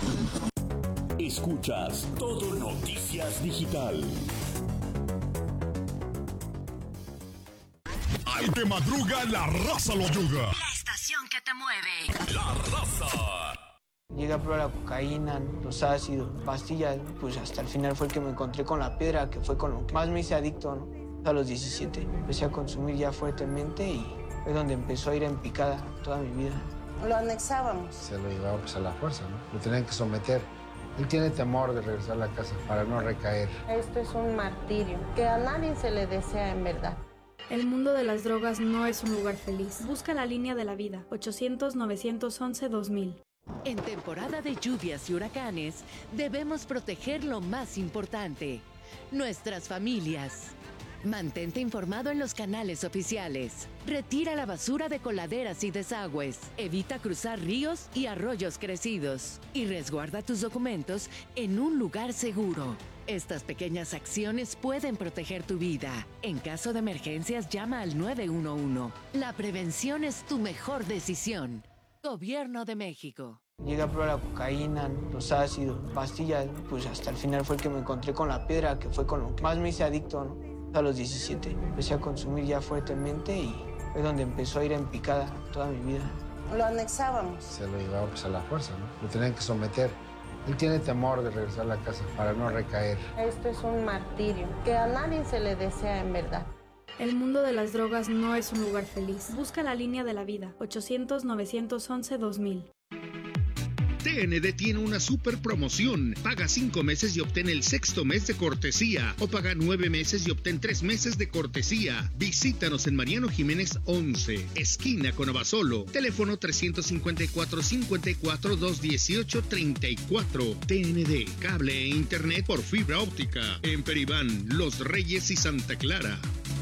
Escuchas Todo Noticias Digital. Al que madruga, la raza lo ayuda. La estación que te mueve. La raza. Llegué a probar la cocaína, los ácidos, pastillas, pues hasta el final fue el que me encontré con la piedra, que fue con lo que más me hice adicto, ¿no? A los 17 empecé a consumir ya fuertemente y fue donde empezó a ir en picada toda mi vida. Lo anexábamos. Se lo llevaba pues a la fuerza, ¿no? Lo tenían que someter. Él tiene temor de regresar a la casa para no recaer. Esto es un martirio que a nadie se le desea en verdad. El mundo de las drogas no es un lugar feliz. Busca la línea de la vida. 800-911-2000. En temporada de lluvias y huracanes, debemos proteger lo más importante, nuestras familias. Mantente informado en los canales oficiales. Retira la basura de coladeras y desagües. Evita cruzar ríos y arroyos crecidos. Y resguarda tus documentos en un lugar seguro. Estas pequeñas acciones pueden proteger tu vida. En caso de emergencias, llama al 911. La prevención es tu mejor decisión. Gobierno de México. Llegué a probar la cocaína, los ácidos, pastillas, pues hasta el final fue el que me encontré con la piedra, que fue con lo que más me hice adicto, ¿no? A los 17 empecé a consumir ya fuertemente y fue donde empezó a ir en picada toda mi vida. Lo anexábamos. Se lo llevaba pues a la fuerza, ¿no? Lo tenían que someter. Él tiene temor de regresar a la casa para no recaer. Esto es un martirio que a nadie se le desea en verdad. El mundo de las drogas no es un lugar feliz. Busca la línea de la vida. 800-911-2000. TND tiene una super promoción. Paga 5 meses y obtén el 6º mes de cortesía. O paga 9 meses y obtén 3 meses de cortesía. Visítanos en Mariano Jiménez 11, esquina con Abasolo. Teléfono 354-54-218-34. TND, cable e internet por fibra óptica. En Peribán, Los Reyes y Santa Clara.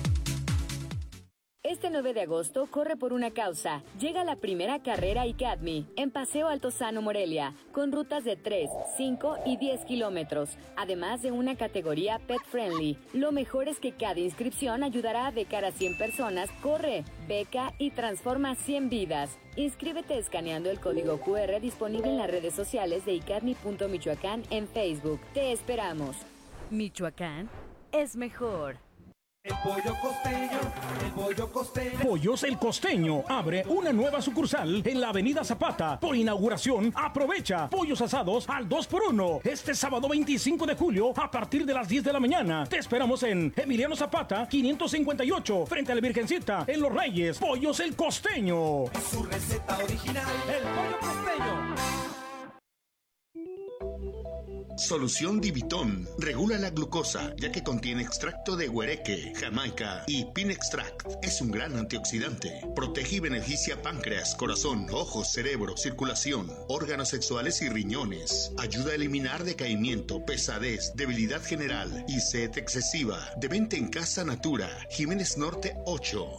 Este 9 de agosto corre por una causa. Llega la primera carrera ICADMI en Paseo Altozano, Morelia, con rutas de 3, 5 y 10 kilómetros, además de una categoría pet friendly. Lo mejor es que cada inscripción ayudará a becar a 100 personas. Corre, beca y transforma 100 vidas. Inscríbete escaneando el código QR disponible en las redes sociales de icadmi.michoacán en Facebook. Te esperamos. Michoacán es mejor. El pollo costeño, el pollo costeño. Pollos El Costeño abre una nueva sucursal en la avenida Zapata. Por inauguración, aprovecha pollos asados al 2x1. Este sábado 25 de julio a partir de las 10 de la mañana. Te esperamos en Emiliano Zapata, 558, frente a la Virgencita, en Los Reyes. Pollos El Costeño. Su receta original, el pollo costeño. Solución Divitón regula la glucosa, ya que contiene extracto de huereque, jamaica y pin extract. Es un gran antioxidante. Protege y beneficia páncreas, corazón, ojos, cerebro, circulación, órganos sexuales y riñones. Ayuda a eliminar decaimiento, pesadez, debilidad general y sed excesiva. De venta en Casa Natura, Jiménez Norte 8.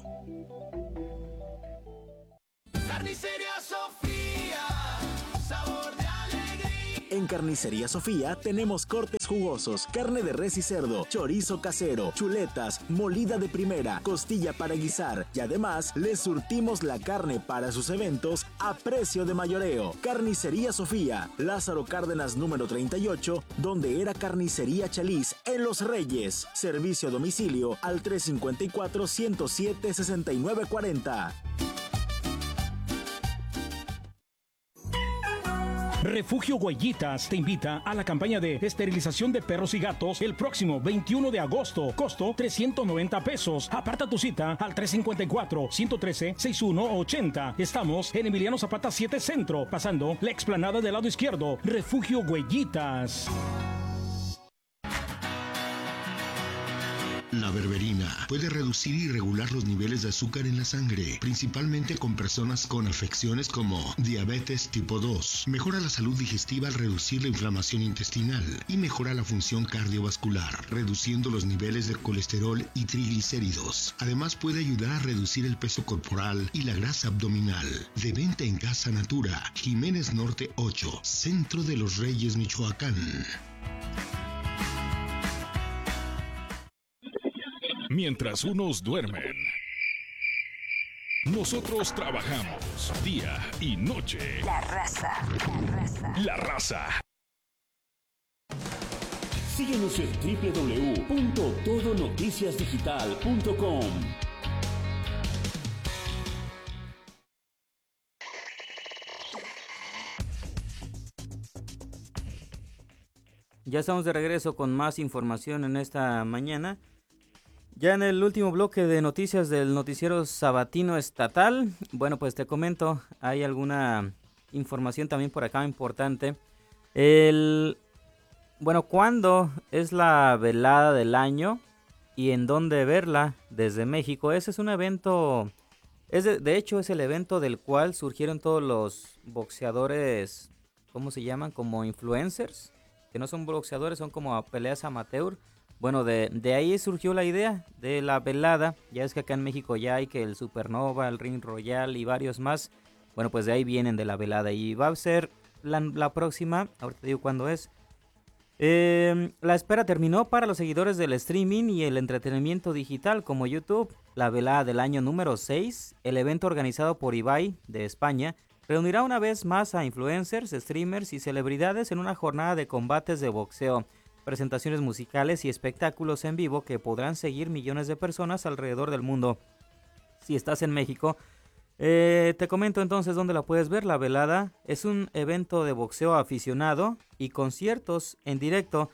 Carnicería Sofía, sabor de alegría. En Carnicería Sofía tenemos cortes jugosos, carne de res y cerdo, chorizo casero, chuletas, molida de primera, costilla para guisar y además les surtimos la carne para sus eventos a precio de mayoreo. Carnicería Sofía, Lázaro Cárdenas número 38, donde era Carnicería Chaliz en Los Reyes. Servicio a domicilio al 354-107-6940. Refugio Huellitas te invita a la campaña de esterilización de perros y gatos el próximo 21 de agosto. Costo 390 pesos. Aparta tu cita al 354-113-6180. Estamos en Emiliano Zapata 7 Centro, pasando la explanada del lado izquierdo. Refugio Huellitas. La berberina puede reducir y regular los niveles de azúcar en la sangre, principalmente con personas con afecciones como diabetes tipo 2. Mejora la salud digestiva al reducir la inflamación intestinal y mejora la función cardiovascular, reduciendo los niveles de colesterol y triglicéridos. Además puede ayudar a reducir el peso corporal y la grasa abdominal. De venta en Casa Natura, Jiménez Norte 8, Centro de Los Reyes, Michoacán. Mientras unos duermen, Nosotros trabajamos día y noche. La raza. La raza. Síguenos en www.todonoticiasdigital.com. Ya estamos de regreso con más información en esta mañana. Ya en el último bloque de noticias del noticiero sabatino estatal, bueno, pues te comento, hay alguna información también por acá importante. Bueno, ¿cuándo es la velada del año y en dónde verla desde México? Ese es un evento, de hecho es el evento del cual surgieron todos los boxeadores, ¿cómo se llaman? Como influencers, que no son boxeadores, son como peleas amateur. Bueno, de ahí surgió la idea de la velada. Ya es que acá en México ya hay que el Supernova, el Ring Royal y varios más. Bueno, pues de ahí vienen de la velada. Y va a ser la próxima, ahorita te digo cuándo es. La espera terminó para los seguidores del streaming y el entretenimiento digital como YouTube. La velada del año número 6, el evento organizado por Ibai de España, reunirá una vez más a influencers, streamers y celebridades en una jornada de combates de boxeo, presentaciones musicales y espectáculos en vivo que podrán seguir millones de personas alrededor del mundo. Si estás en México, te comento entonces dónde la puedes ver. La velada es un evento de boxeo aficionado y conciertos en directo.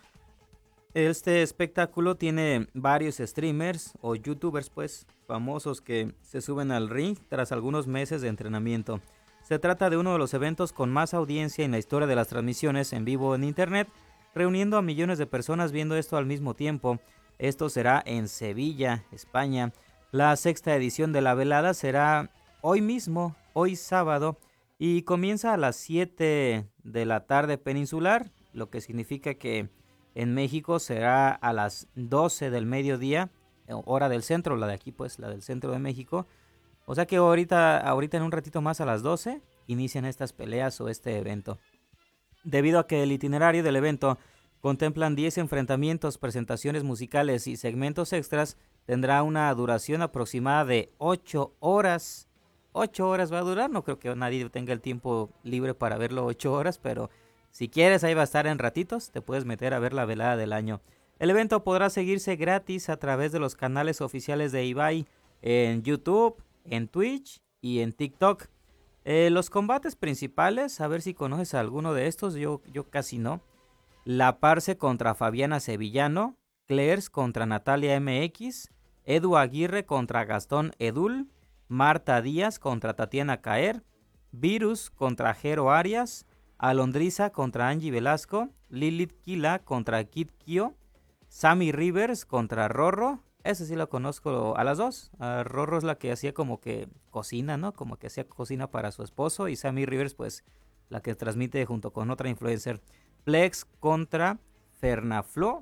Este espectáculo tiene varios streamers o youtubers pues famosos que se suben al ring tras algunos meses de entrenamiento. Se trata de uno de los eventos con más audiencia en la historia de las transmisiones en vivo en internet, reuniendo a millones de personas viendo esto al mismo tiempo. Esto será en Sevilla, España. La sexta edición de la velada será hoy mismo, hoy sábado, y comienza a las 7 de la tarde peninsular, lo que significa que en México será a las 12 del mediodía, hora del centro, la de aquí pues, la del centro de México. O sea que ahorita en un ratito más a las 12 inician estas peleas o este evento. Debido a que el itinerario del evento contemplan 10 enfrentamientos, presentaciones musicales y segmentos extras, tendrá una duración aproximada de 8 horas. 8 horas va a durar, no creo que nadie tenga el tiempo libre para verlo 8 horas, pero si quieres ahí va a estar en ratitos, te puedes meter a ver la velada del año. El evento podrá seguirse gratis a través de los canales oficiales de Ibai en YouTube, en Twitch y en TikTok. Los combates principales, a ver si conoces a alguno de estos, yo casi no. La Parce contra Fabiana Sevillano, Clairs contra Natalia MX, Edu Aguirre contra Gastón Edul, Marta Díaz contra Tatiana Caer, Virus contra Jero Arias, Alondriza contra Angie Velasco, Lilith Kila contra Kid Kio, Sammy Rivers contra Rorro. Ese sí lo conozco a las dos. Rorro es la que hacía como que cocina, ¿no? Como que hacía cocina para su esposo. Y Sammy Rivers, pues, la que transmite junto con otra influencer. Plex contra Fernaflo.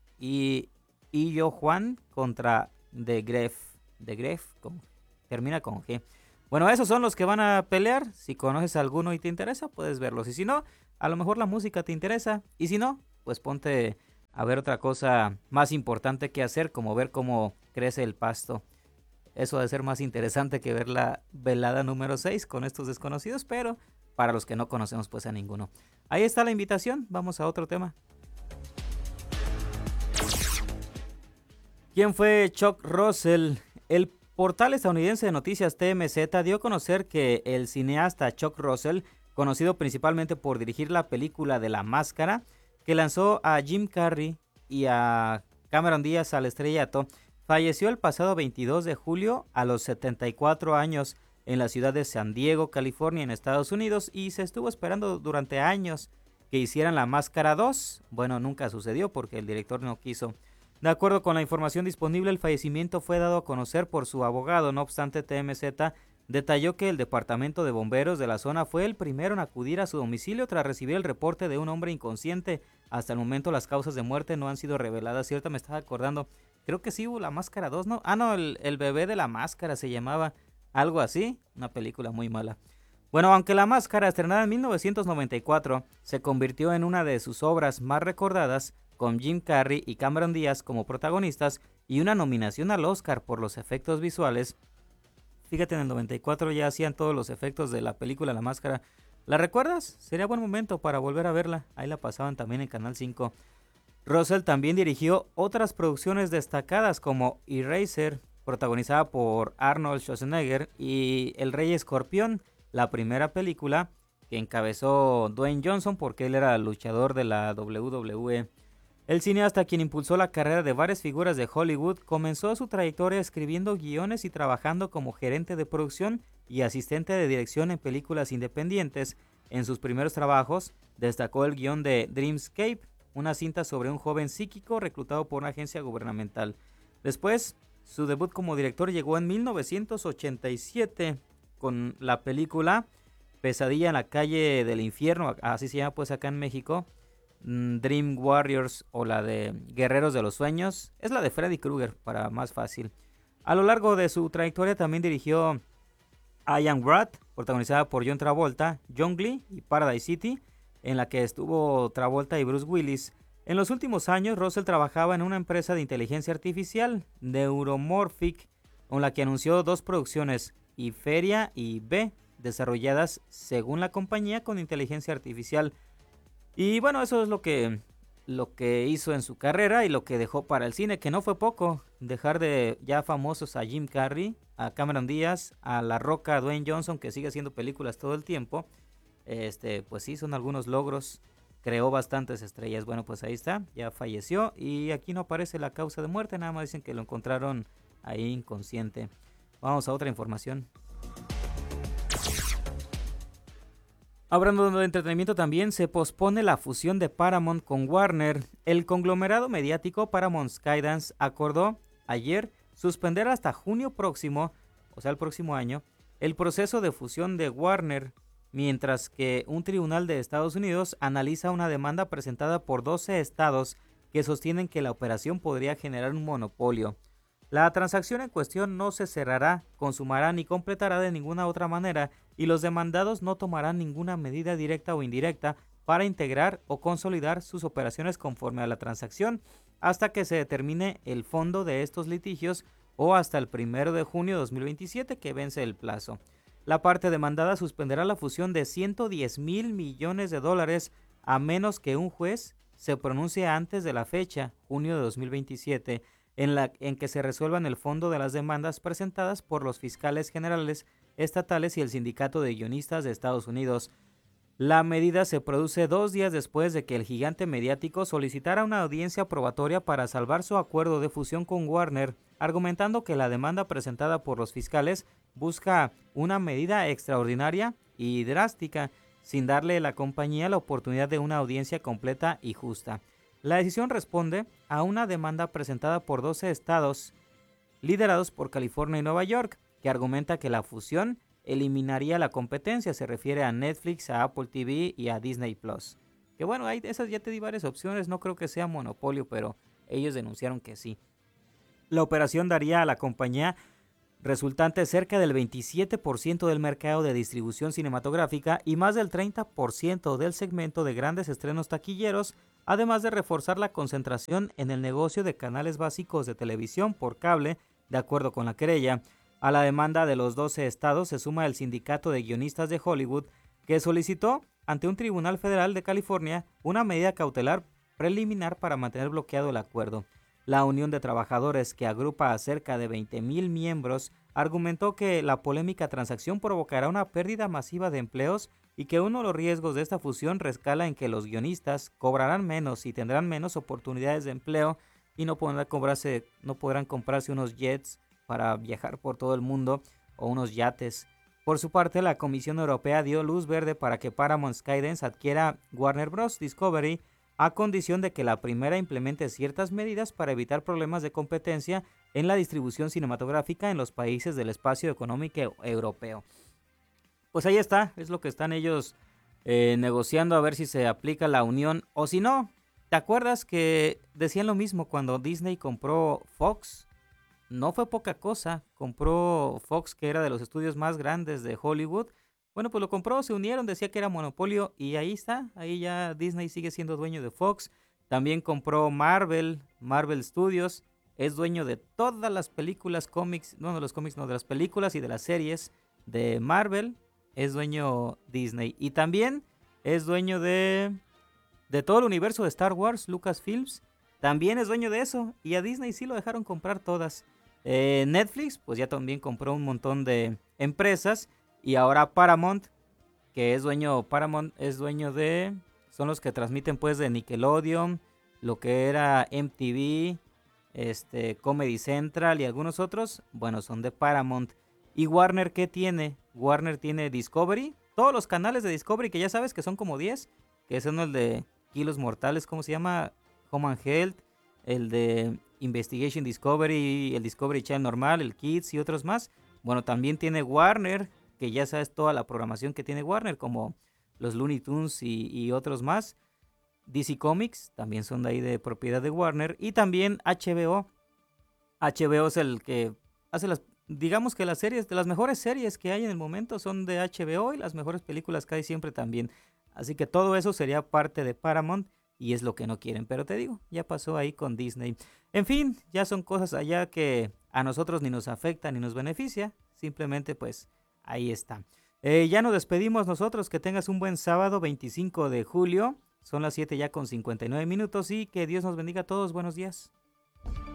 Y Yo Juan contra The Gref. The Gref, termina con G. Bueno, esos son los que van a pelear. Si conoces a alguno y te interesa, puedes verlos. Y si no, a lo mejor la música te interesa. Y si no, pues ponte a ver otra cosa más importante que hacer, como ver cómo crece el pasto. Eso ha de ser más interesante que ver la velada número 6 con estos desconocidos, pero para los que no conocemos pues a ninguno. Ahí está la invitación, vamos a otro tema. ¿Quién fue Chuck Russell? El portal estadounidense de noticias TMZ dio a conocer que el cineasta Chuck Russell, conocido principalmente por dirigir la película de La Máscara, que lanzó a Jim Carrey y a Cameron Díaz al estrellato, falleció el pasado 22 de julio a los 74 años en la ciudad de San Diego, California, en Estados Unidos, y se estuvo esperando durante años que hicieran La Máscara 2. Bueno, nunca sucedió porque el director no quiso. De acuerdo con la información disponible, el fallecimiento fue dado a conocer por su abogado. No obstante, TMZ detalló que el departamento de bomberos de la zona fue el primero en acudir a su domicilio tras recibir el reporte de un hombre inconsciente. Hasta el momento las causas de muerte no han sido reveladas. Cierto, me estaba acordando, creo que sí hubo La Máscara 2, ¿no? Ah, no, el bebé de la máscara se llamaba, algo así, una película muy mala. Bueno, aunque La Máscara, estrenada en 1994, se convirtió en una de sus obras más recordadas, con Jim Carrey y Cameron Díaz como protagonistas y una nominación al Oscar por los efectos visuales, Fíjate, en el 94 ya hacían todos los efectos de la película La Máscara. ¿La recuerdas? Sería buen momento para volver a verla. Ahí la pasaban también en Canal 5. Russell también dirigió otras producciones destacadas como Eraser, protagonizada por Arnold Schwarzenegger, y El Rey Escorpión, la primera película que encabezó Dwayne Johnson porque él era luchador de la WWE. El cineasta, quien impulsó la carrera de varias figuras de Hollywood, comenzó su trayectoria escribiendo guiones y trabajando como gerente de producción y asistente de dirección en películas independientes. En sus primeros trabajos destacó el guión de Dreamscape, una cinta sobre un joven psíquico reclutado por una agencia gubernamental. Después, su debut como director llegó en 1987 con la película Pesadilla en la calle del infierno, así se llama pues acá en México, Dream Warriors, o la de Guerreros de los Sueños. Es la de Freddy Krueger, para más fácil. A lo largo de su trayectoria también dirigió I Am Rat, protagonizada por John Travolta, John Glee y Paradise City, en la que estuvo Travolta y Bruce Willis. En los últimos años, Russell trabajaba en una empresa de inteligencia artificial, Neuromorphic, con la que anunció 2 producciones, Iferia y B, desarrolladas según la compañía con inteligencia artificial. Y bueno, eso es lo que hizo en su carrera y lo que dejó para el cine, que no fue poco. Dejar de ya famosos a Jim Carrey, a Cameron Díaz, a La Roca, a Dwayne Johnson, que sigue haciendo películas todo el tiempo. Pues sí, son algunos logros. Creó bastantes estrellas. Bueno, pues ahí está, ya falleció y aquí no aparece la causa de muerte, nada más dicen que lo encontraron ahí inconsciente. Vamos a otra información. Hablando de entretenimiento también, se pospone la fusión de Paramount con Warner. El conglomerado mediático Paramount Skydance acordó ayer suspender hasta junio próximo, o sea el próximo año, el proceso de fusión de Warner, mientras que un tribunal de Estados Unidos analiza una demanda presentada por 12 estados que sostienen que la operación podría generar un monopolio. La transacción en cuestión no se cerrará, consumará ni completará de ninguna otra manera y los demandados no tomarán ninguna medida directa o indirecta para integrar o consolidar sus operaciones conforme a la transacción hasta que se determine el fondo de estos litigios o hasta el 1 de junio de 2027 que vence el plazo. La parte demandada suspenderá la fusión de $110,000 millones a menos que un juez se pronuncie antes de la fecha, junio de 2027, en que se resuelvan el fondo de las demandas presentadas por los fiscales generales estatales y el Sindicato de Guionistas de Estados Unidos. La medida se produce 2 días después de que el gigante mediático solicitara una audiencia probatoria para salvar su acuerdo de fusión con Warner, argumentando que la demanda presentada por los fiscales busca una medida extraordinaria y drástica, sin darle a la compañía la oportunidad de una audiencia completa y justa. La decisión responde a una demanda presentada por 12 estados, liderados por California y Nueva York, que argumenta que la fusión eliminaría la competencia. Se refiere a Netflix, a Apple TV y a Disney Plus. Que bueno, esas ya te di varias opciones, no creo que sea monopolio, pero ellos denunciaron que sí. La operación daría a la compañía resultante cerca del 27% del mercado de distribución cinematográfica y más del 30% del segmento de grandes estrenos taquilleros, además de reforzar la concentración en el negocio de canales básicos de televisión por cable, de acuerdo con la querella. A la demanda de los 12 estados se suma el Sindicato de Guionistas de Hollywood, que solicitó ante un tribunal federal de California una medida cautelar preliminar para mantener bloqueado el acuerdo. La Unión de Trabajadores, que agrupa a cerca de 20,000 miembros, argumentó que la polémica transacción provocará una pérdida masiva de empleos y que uno de los riesgos de esta fusión rescala en que los guionistas cobrarán menos y tendrán menos oportunidades de empleo y no podrán comprarse unos jets para viajar por todo el mundo o unos yates. Por su parte, la Comisión Europea dio luz verde para que Paramount Skydance adquiera Warner Bros. Discovery a condición de que la primera implemente ciertas medidas para evitar problemas de competencia en la distribución cinematográfica en los países del espacio económico europeo. Pues ahí está, es lo que están ellos negociando a ver si se aplica la unión o si no. ¿Te acuerdas que decían lo mismo cuando Disney compró Fox? No fue poca cosa, compró Fox, que era de los estudios más grandes de Hollywood. Bueno, pues lo compró, se unieron, decía que era monopolio y ahí está, ahí ya Disney sigue siendo dueño de Fox. También compró Marvel Studios, es dueño de todas las películas, cómics, no de los cómics, no, de las películas y de las series de Marvel, es dueño Disney. Y también es dueño de todo el universo de Star Wars, Lucasfilms, también es dueño de eso. Y a Disney sí lo dejaron comprar todas. Netflix, pues ya también compró un montón de empresas. Y ahora Paramount, que es dueño de... Son los que transmiten pues de Nickelodeon, lo que era MTV, Comedy Central y algunos otros, bueno, son de Paramount. ¿Y Warner qué tiene? Warner tiene Discovery, todos los canales de Discovery que ya sabes que son como 10, que son el de Kilos Mortales, ¿cómo se llama? Home and Health, el de Investigation Discovery, el Discovery Channel normal, el Kids y otros más. Bueno, también tiene Warner, que ya sabes toda la programación que tiene Warner, como los Looney Tunes y otros más. DC Comics también son de ahí de propiedad de Warner. Y también HBO. HBO es el que hace digamos que las series, de las mejores series que hay en el momento son de HBO, y las mejores películas que hay siempre también. Así que todo eso sería parte de Paramount y es lo que no quieren. Pero te digo, ya pasó ahí con Disney. En fin, ya son cosas allá que a nosotros ni nos afecta ni nos beneficia. Simplemente pues ahí está. Ya nos despedimos nosotros. Que tengas un buen sábado 25 de julio. Son las 7 ya con 59 minutos y que Dios nos bendiga a todos. Buenos días.